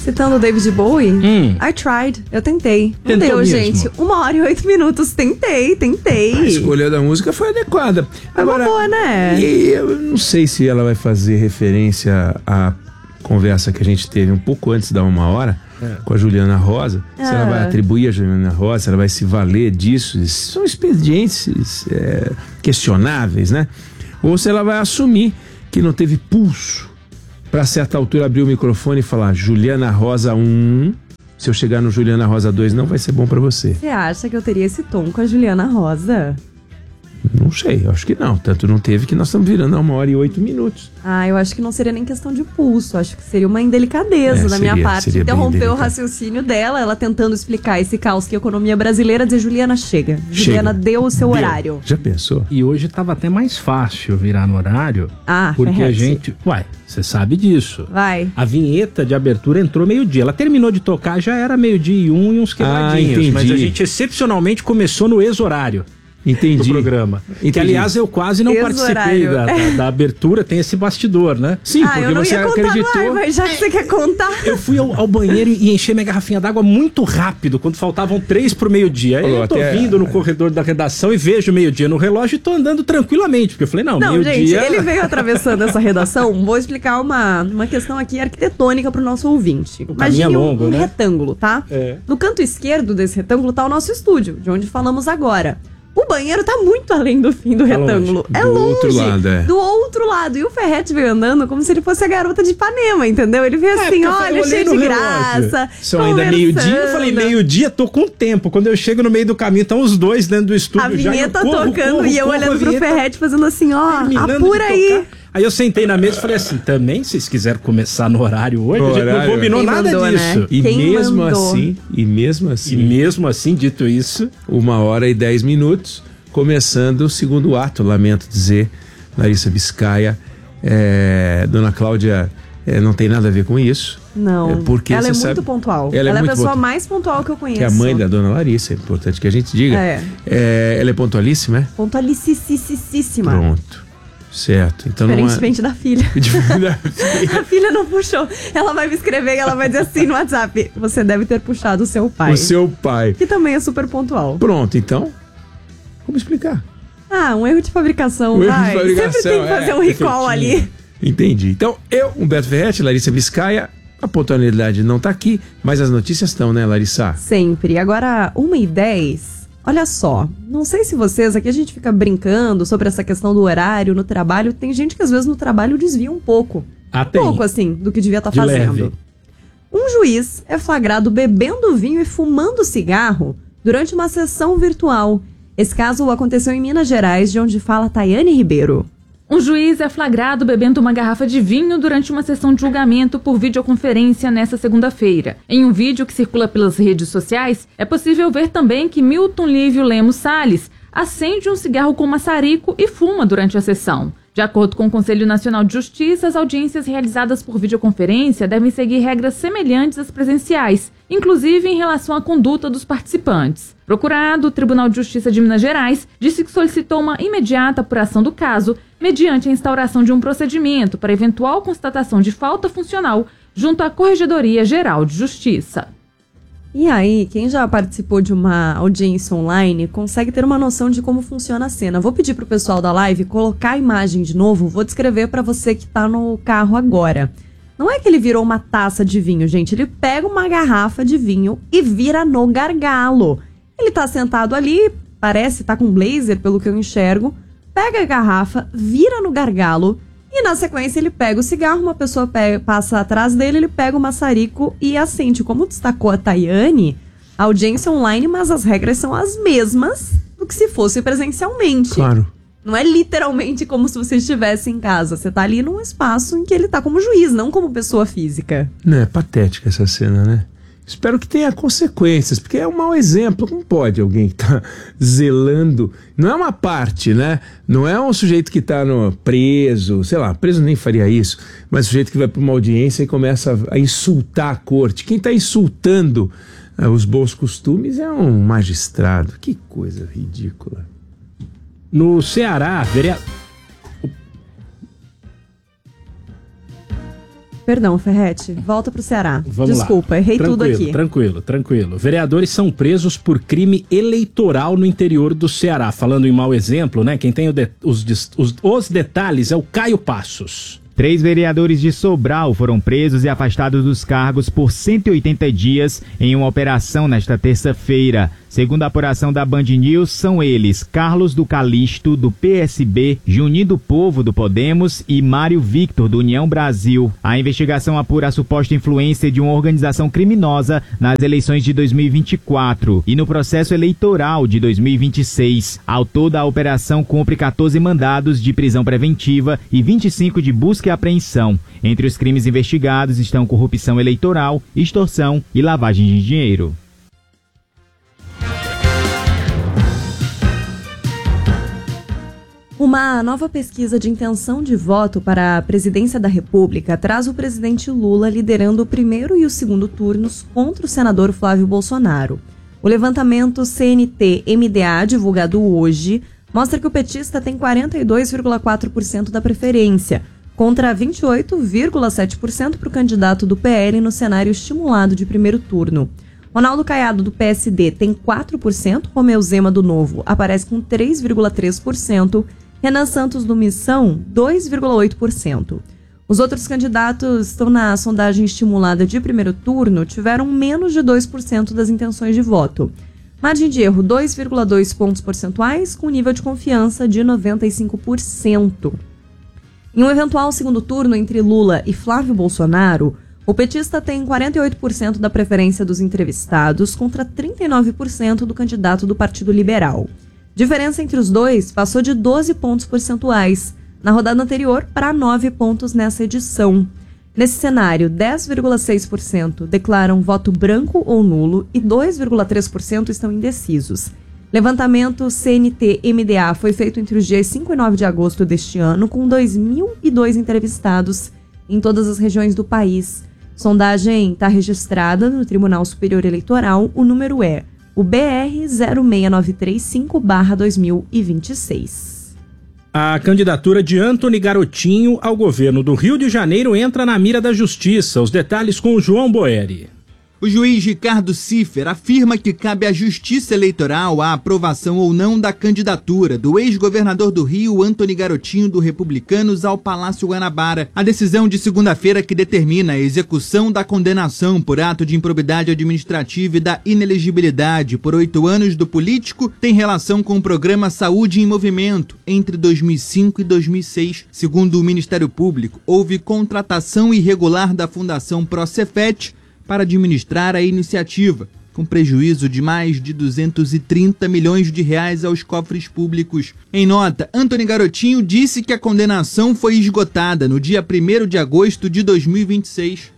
Citando o David Bowie, I tried, eu tentei. Não Tentou deu, mesmo. gente. 1h08. Tentei. A escolha da música foi adequada. É uma boa, né? E eu não sei se ela vai fazer referência à conversa que a gente teve um pouco antes da 1h com a Juliana Rosa. Se ela vai atribuir a Juliana Rosa, se ela vai se valer disso. Isso são expedientes questionáveis, né? Ou se ela vai assumir que não teve pulso para a certa altura abrir o microfone e falar: Juliana Rosa 1, se eu chegar no Juliana Rosa 2 não vai ser bom para você. Você acha que eu teria esse tom com a Juliana Rosa? Não sei, eu acho que não. Tanto não teve que nós estamos virando a 1h08. Eu acho que não seria nem questão de pulso. Acho que seria uma indelicadeza da minha parte interromper o raciocínio dela, ela tentando explicar esse caos que a economia brasileira, dizer: Juliana, chega. Juliana, deu o seu horário. Já pensou? E hoje tava até mais fácil virar no horário. Porque Ferrete. a gente... Você sabe disso. Vai. A vinheta de abertura entrou meio-dia. Ela terminou de tocar, já era 12:01 e uns quebradinhos. Entendi. Mas a gente excepcionalmente começou no ex-horário. Entendi. Do programa. Entendi. Que, aliás, eu quase não participei da abertura, tem esse bastidor, né? Sim, porque eu não você ia contar acreditou. no ar, mas já que você quer contar. Eu fui ao banheiro e enchi minha garrafinha d'água muito rápido, quando faltavam 3 pro meio-dia. Aí eu tô vindo no corredor da redação e vejo meio-dia no relógio e tô andando tranquilamente, porque eu falei, não, meio-dia... Gente, ele veio atravessando essa redação. Vou explicar uma questão aqui arquitetônica pro nosso ouvinte. Imagine um retângulo, tá? No canto esquerdo desse retângulo tá o nosso estúdio, de onde falamos agora. O banheiro tá muito além do fim do retângulo. É longe. Do outro lado, Do outro lado. E o Ferrete veio andando como se ele fosse a garota de Ipanema, entendeu? Ele veio assim, olha, cheio de graça. São ainda meio-dia. Eu falei, meio-dia, tô com tempo. Quando eu chego no meio do caminho, estão os dois dentro do estúdio. A vinheta tocando e eu olhando pro Ferrete fazendo assim, apura aí. Aí eu sentei na mesa e falei assim, também, se vocês quiserem começar no horário hoje, a gente não combinou nada disso. Né? E mesmo assim, dito isso, 1h10, começando o segundo ato, lamento dizer, Larissa Biscaia, Dona Cláudia não tem nada a ver com isso. Não, porque ela é muito pontual. Ela é a pessoa mais pontual que eu conheço. Que é a mãe da Dona Larissa, é importante que a gente diga. Ela é pontualíssima, é? Pontualicíssima. Pronto. Certo, então diferentemente da filha. A filha não puxou. Ela vai me escrever e ela vai dizer assim no WhatsApp: você deve ter puxado o seu pai. O seu pai. Que também é super pontual. Pronto, então, como explicar? Um erro de fabricação, Sempre tem que fazer um recall ali. Entendi. Então, Humberto Ferretti, Larissa Biscaia, a pontualidade não tá aqui, mas as notícias estão, né, Larissa? Sempre. Agora, 1h10... Olha só, não sei se vocês, aqui a gente fica brincando sobre essa questão do horário no trabalho. Tem gente que às vezes no trabalho desvia um pouco. Pouco assim, do que devia estar fazendo. Leve. Um juiz é flagrado bebendo vinho e fumando cigarro durante uma sessão virtual. Esse caso aconteceu em Minas Gerais, de onde fala Tayane Ribeiro. Um juiz é flagrado bebendo uma garrafa de vinho durante uma sessão de julgamento por videoconferência nesta segunda-feira. Em um vídeo que circula pelas redes sociais, é possível ver também que Milton Lívio Lemos Salles acende um cigarro com maçarico e fuma durante a sessão. De acordo com o Conselho Nacional de Justiça, as audiências realizadas por videoconferência devem seguir regras semelhantes às presenciais, inclusive em relação à conduta dos participantes. Procurado, o Tribunal de Justiça de Minas Gerais disse que solicitou uma imediata apuração do caso, mediante a instauração de um procedimento para eventual constatação de falta funcional junto à Corregedoria Geral de Justiça. E aí, quem já participou de uma audiência online consegue ter uma noção de como funciona a cena. Vou pedir pro pessoal da live colocar a imagem de novo, vou descrever para você que tá no carro agora. Não é que ele virou uma taça de vinho, gente, ele pega uma garrafa de vinho e vira no gargalo. Ele tá sentado ali, parece tá com blazer, pelo que eu enxergo, pega a garrafa, vira no gargalo e na sequência ele pega o cigarro, uma pessoa passa atrás dele, ele pega o maçarico e acende. Como destacou a Tayane, a audiência online, mas as regras são as mesmas do que se fosse presencialmente. Claro. Não é literalmente como se você estivesse em casa. Você tá ali num espaço em que ele tá como juiz, não como pessoa física. Não, é patética essa cena, né? Espero que tenha consequências, porque é um mau exemplo. Como pode alguém que tá zelando? Não é uma parte, né? Não é um sujeito que tá preso, sei lá, preso nem faria isso, mas sujeito que vai para uma audiência e começa a insultar a corte. Quem tá insultando os bons costumes é um magistrado. Que coisa ridícula. No Ceará, Perdão, Ferretti, volta pro Ceará. Vamos Desculpa, lá. Errei tudo aqui. Tranquilo. Vereadores são presos por crime eleitoral no interior do Ceará. Falando em mau exemplo, né? Quem tem os detalhes é o Caio Passos. 3 vereadores de Sobral foram presos e afastados dos cargos por 180 dias em uma operação nesta terça-feira. Segundo a apuração da Band News, são eles Carlos do Calixto, do PSB, Juninho do Povo, do Podemos e Mário Victor, do União Brasil. A investigação apura a suposta influência de uma organização criminosa nas eleições de 2024 e no processo eleitoral de 2026. Ao todo, a operação cumpre 14 mandados de prisão preventiva e 25 de busca e apreensão. Entre os crimes investigados estão corrupção eleitoral, extorsão e lavagem de dinheiro. Uma nova pesquisa de intenção de voto para a presidência da República traz o presidente Lula liderando o primeiro e o segundo turnos contra o senador Flávio Bolsonaro. O levantamento CNT-MDA, divulgado hoje, mostra que o petista tem 42,4% da preferência, contra 28,7% para o candidato do PL no cenário estimulado de primeiro turno. Ronaldo Caiado, do PSD, tem 4%, Romeu Zema, do Novo, aparece com 3,3%, Renan Santos, do Missão, 2,8%. Os outros candidatos estão na sondagem estimulada de primeiro turno, tiveram menos de 2% das intenções de voto. Margem de erro, 2,2 pontos percentuais, com nível de confiança de 95%. Em um eventual segundo turno entre Lula e Flávio Bolsonaro, o petista tem 48% da preferência dos entrevistados contra 39% do candidato do Partido Liberal. Diferença entre os dois passou de 12 pontos percentuais na rodada anterior para 9 pontos nessa edição. Nesse cenário, 10,6% declaram voto branco ou nulo e 2,3% estão indecisos. Levantamento CNT-MDA foi feito entre os dias 5 e 9 de agosto deste ano, com 2.002 entrevistados em todas as regiões do país. Sondagem está registrada no Tribunal Superior Eleitoral, o número é o BR 06935/2026. A candidatura de Antony Garotinho ao governo do Rio de Janeiro entra na mira da Justiça. Os detalhes com o João Boeri. O juiz Ricardo Ciffer afirma que cabe à Justiça Eleitoral a aprovação ou não da candidatura do ex-governador do Rio, Antony Garotinho, do Republicanos, ao Palácio Guanabara. A decisão de segunda-feira que determina a execução da condenação por ato de improbidade administrativa e da inelegibilidade por 8 anos do político tem relação com o programa Saúde em Movimento entre 2005 e 2006. Segundo o Ministério Público, houve contratação irregular da Fundação Procefet para administrar a iniciativa, com prejuízo de mais de 230 milhões de reais aos cofres públicos. Em nota, Antony Garotinho disse que a condenação foi esgotada no dia 1º de agosto de 2026.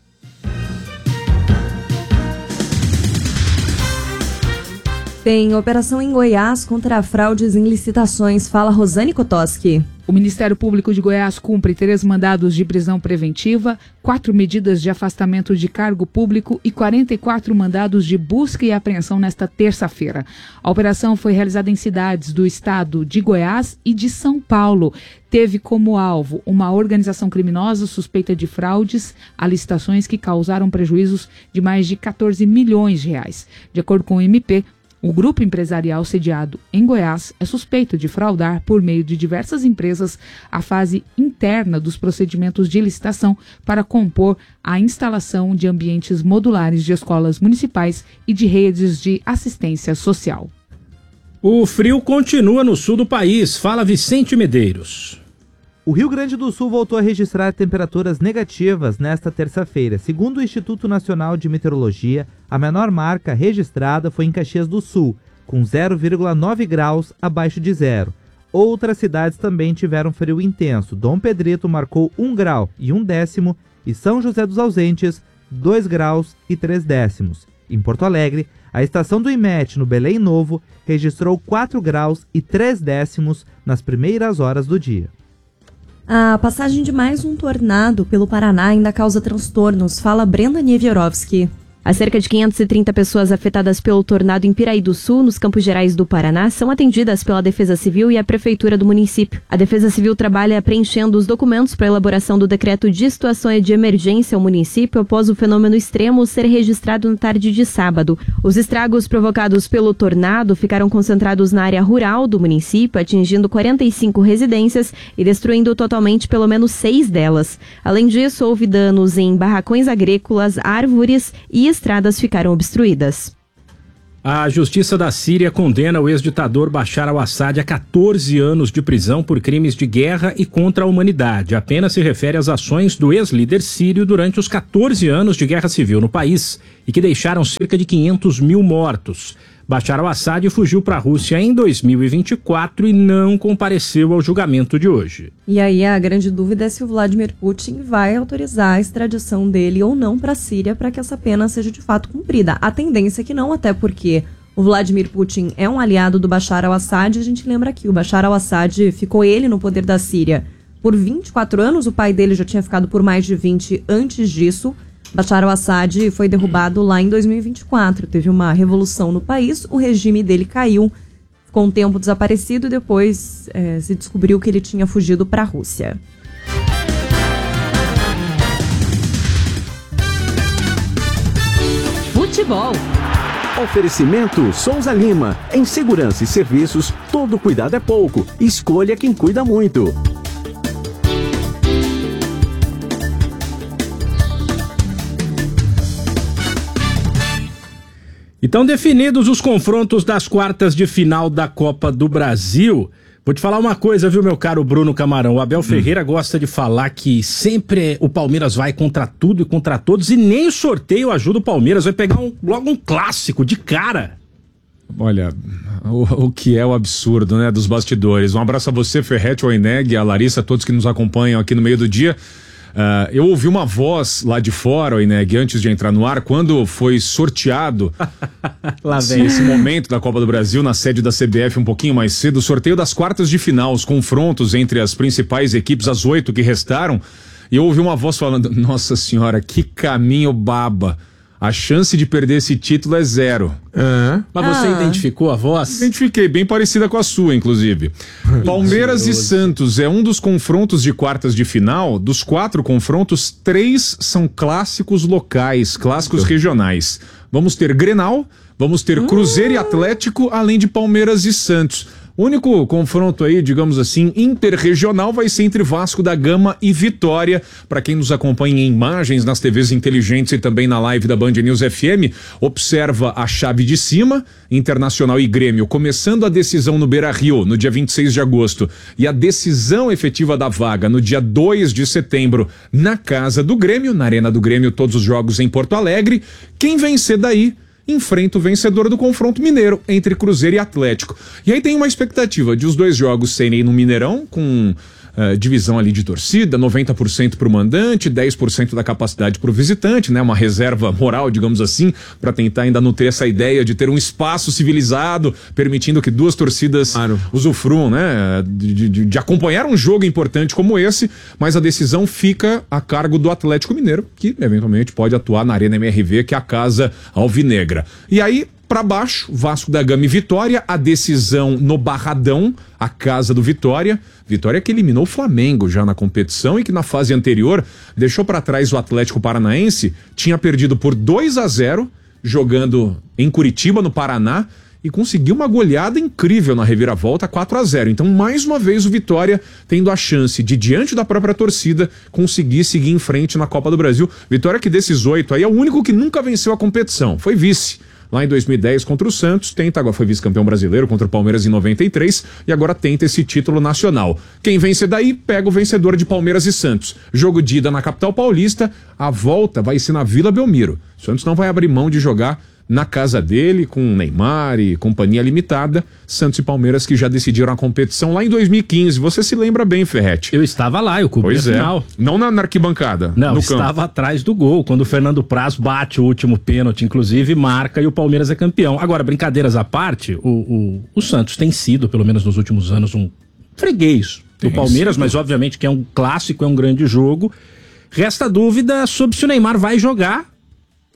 Tem operação em Goiás contra fraudes em licitações. Fala Rosane Kotoski. O Ministério Público de Goiás cumpre 3 mandados de prisão preventiva, 4 medidas de afastamento de cargo público e 44 mandados de busca e apreensão nesta terça-feira. A operação foi realizada em cidades do estado de Goiás e de São Paulo. Teve como alvo uma organização criminosa suspeita de fraudes a licitações que causaram prejuízos de mais de 14 milhões de reais. De acordo com o MP, o grupo empresarial sediado em Goiás é suspeito de fraudar por meio de diversas empresas a fase interna dos procedimentos de licitação para compor a instalação de ambientes modulares de escolas municipais e de redes de assistência social. O frio continua no sul do país. Fala Vicente Medeiros. O Rio Grande do Sul voltou a registrar temperaturas negativas nesta terça-feira. Segundo o Instituto Nacional de Meteorologia, a menor marca registrada foi em Caxias do Sul, com 0,9 graus abaixo de zero. Outras cidades também tiveram frio intenso. Dom Pedrito marcou 1 grau e 1/10 e São José dos Ausentes 2 graus e 3/10. Em Porto Alegre, a estação do IMET no Belém Novo registrou 4 graus e 3/10 nas primeiras horas do dia. A passagem de mais um tornado pelo Paraná ainda causa transtornos. Fala Brenda Niewierowski. As cerca de 530 pessoas afetadas pelo tornado em Piraí do Sul, nos Campos Gerais do Paraná, são atendidas pela Defesa Civil e a Prefeitura do município. A Defesa Civil trabalha preenchendo os documentos para a elaboração do decreto de situação de emergência ao município após o fenômeno extremo ser registrado na tarde de sábado. Os estragos provocados pelo tornado ficaram concentrados na área rural do município, atingindo 45 residências e destruindo totalmente pelo menos 6 delas. Além disso, houve danos em barracões agrícolas, árvores e estradas ficaram obstruídas. A Justiça da Síria condena o ex-ditador Bashar al-Assad a 14 anos de prisão por crimes de guerra e contra a humanidade. A pena se refere às ações do ex-líder sírio durante os 14 anos de guerra civil no país e que deixaram cerca de 500 mil mortos. Bashar al-Assad fugiu para a Rússia em 2024 e não compareceu ao julgamento de hoje. E aí a grande dúvida é se o Vladimir Putin vai autorizar a extradição dele ou não para a Síria para que essa pena seja de fato cumprida. A tendência é que não, até porque o Vladimir Putin é um aliado do Bashar al-Assad. A gente lembra aqui, o Bashar al-Assad ficou ele no poder da Síria por 24 anos, o pai dele já tinha ficado por mais de 20 antes disso. Bashar al-Assad foi derrubado lá em 2024. Teve uma revolução no país, o regime dele caiu, ficou um tempo desaparecido e depois se descobriu que ele tinha fugido para a Rússia. Futebol. Oferecimento Souza Lima. Em segurança e serviços, todo cuidado é pouco. Escolha quem cuida muito. Então, definidos os confrontos das quartas de final da Copa do Brasil, vou te falar uma coisa, viu, meu caro Bruno Camarão? O Abel Ferreira gosta de falar que sempre o Palmeiras vai contra tudo e contra todos e nem o sorteio ajuda o Palmeiras, vai pegar logo um clássico de cara. Olha, o que é o absurdo, né, dos bastidores. Um abraço a você, Ferretti, ao Eneg, a Larissa, a todos que nos acompanham aqui no meio do dia. Eu ouvi uma voz lá de fora, Ineg, antes de entrar no ar, quando foi sorteado lá vem esse momento da Copa do Brasil na sede da CBF um pouquinho mais cedo, o sorteio das quartas de final, os confrontos entre as principais equipes, as 8 que restaram, e eu ouvi uma voz falando, nossa senhora, que caminho baba. A chance de perder esse título é 0. Mas você identificou a voz? Identifiquei, bem parecida com a sua, inclusive. Palmeiras e Santos é um dos confrontos de quartas de final. Dos 4 confrontos, 3 são clássicos locais, clássicos regionais. Vamos ter Grenal, vamos ter Cruzeiro e Atlético, além de Palmeiras e Santos. O único confronto aí, digamos assim, interregional vai ser entre Vasco da Gama e Vitória. Para quem nos acompanha em imagens nas TVs inteligentes e também na live da Band News FM, observa a chave de cima, Internacional e Grêmio, começando a decisão no Beira-Rio, no dia 26 de agosto, e a decisão efetiva da vaga no dia 2 de setembro, na casa do Grêmio, na Arena do Grêmio, todos os jogos em Porto Alegre. Quem vencer daí enfrenta o vencedor do confronto mineiro entre Cruzeiro e Atlético. E aí tem uma expectativa de os 2 jogos serem no Mineirão, com divisão ali de torcida, 90% para o mandante, 10% da capacidade para o visitante, né? Uma reserva moral, digamos assim, para tentar ainda nutrir essa ideia de ter um espaço civilizado, permitindo que 2 torcidas usufruam, né? De acompanhar um jogo importante como esse, mas a decisão fica a cargo do Atlético Mineiro, que eventualmente pode atuar na Arena MRV, que é a casa alvinegra. E aí, para baixo, Vasco da Gama e Vitória, a decisão no Barradão, a casa do Vitória. Vitória que eliminou o Flamengo já na competição e que na fase anterior deixou para trás o Atlético Paranaense, tinha perdido por 2-0, jogando em Curitiba, no Paraná, e conseguiu uma goleada incrível na reviravolta, 4-0. Então, mais uma vez, o Vitória tendo a chance de, diante da própria torcida, conseguir seguir em frente na Copa do Brasil. Vitória que desses 8 aí é o único que nunca venceu a competição, foi vice. Lá em 2010 contra o Santos, agora foi vice-campeão brasileiro contra o Palmeiras em 93 e agora tenta esse título nacional. Quem vence daí, pega o vencedor de Palmeiras e Santos. Jogo de ida na capital paulista, a volta vai ser na Vila Belmiro. O Santos não vai abrir mão de jogar na casa dele, com Neymar e companhia limitada. Santos e Palmeiras que já decidiram a competição lá em 2015. Você se lembra bem, Ferretti? Eu estava lá, eu cobri a final. Não na arquibancada. Não, estava atrás do gol, quando o Fernando Praz bate o último pênalti, inclusive, marca e o Palmeiras é campeão. Agora, brincadeiras à parte, o Santos tem sido, pelo menos nos últimos anos, um freguês do Palmeiras, mas obviamente que é um clássico, é um grande jogo. Resta dúvida sobre se o Neymar vai jogar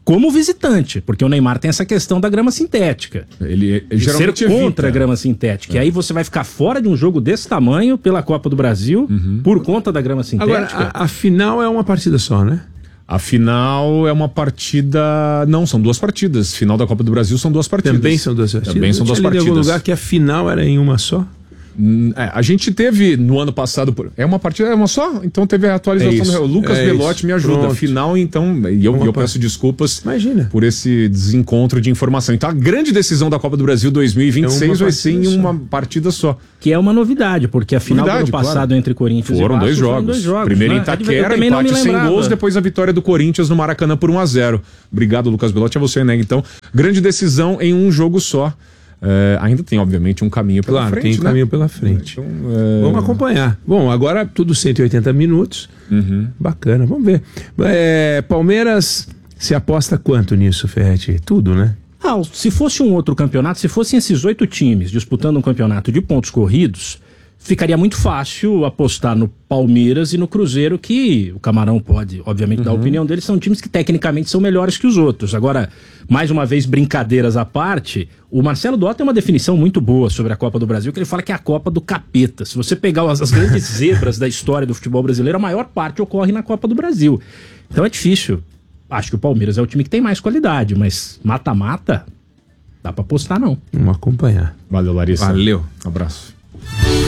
como visitante, porque o Neymar tem essa questão da grama sintética. Ele de geralmente ser contra evita a grama sintética. E aí você vai ficar fora de um jogo desse tamanho pela Copa do Brasil por conta da grama sintética. Agora, a final é uma partida só, né? A final é uma partida... Não, são 2 partidas. Final da Copa do Brasil são 2 partidas. Também são 2 partidas? Também são 2 partidas. Em algum lugar que a final era em uma só? A gente teve no ano passado... É uma partida, é uma só? Então teve a atualização. O Lucas Belotti me ajuda. Pronto. Final, então... E eu peço desculpas por esse desencontro de informação. Então a grande decisão da Copa do Brasil 2026 vai ser em uma partida só. Que é uma novidade, porque a final do ano passado entre Corinthians foram e Vasco 2 jogos. Foram 2 jogos. Primeiro né? em Itaquera, empate sem gols, depois a vitória do Corinthians no Maracanã por 1-0. Obrigado, Lucas Belotti, a você, né? Então, grande decisão em um jogo só. Ainda tem, obviamente, um caminho pela frente. Tem um caminho pela frente. Então, vamos acompanhar. Bom, agora tudo 180 minutos. Bacana, vamos ver. Palmeiras, se aposta quanto nisso, Ferretti? Tudo, né? Se fosse um outro campeonato, se fossem esses 8 times disputando um campeonato de pontos corridos, ficaria muito fácil apostar no Palmeiras e no Cruzeiro, que o Camarão pode, obviamente, dar a opinião deles, são times que tecnicamente são melhores que os outros. Agora, mais uma vez, brincadeiras à parte, o Marcelo Dó tem uma definição muito boa sobre a Copa do Brasil, que ele fala que é a Copa do Capeta. Se você pegar as grandes zebras da história do futebol brasileiro, a maior parte ocorre na Copa do Brasil. Então é difícil. Acho que o Palmeiras é o time que tem mais qualidade, mas mata-mata, dá pra apostar não. Vamos acompanhar. Valeu, Larissa. Valeu. Abraço.